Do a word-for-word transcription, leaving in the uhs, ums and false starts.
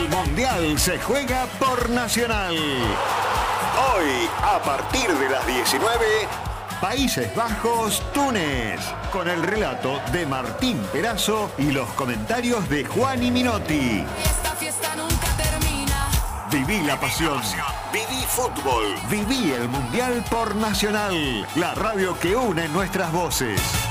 El Mundial se juega por Nacional. Hoy, a partir de las diecinueve, Países Bajos, Túnez, con el relato de Martín Perazo y los comentarios de Juani Minotti. Esta fiesta nunca termina. Viví la pasión, viví fútbol, viví el Mundial por Nacional, la radio que une nuestras voces.